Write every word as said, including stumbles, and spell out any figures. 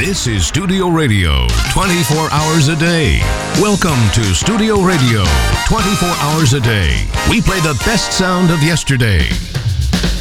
This is Studio Radio, twenty-four hours a day. Welcome to Studio Radio, twenty-four hours a day. We play the best sound of yesterday.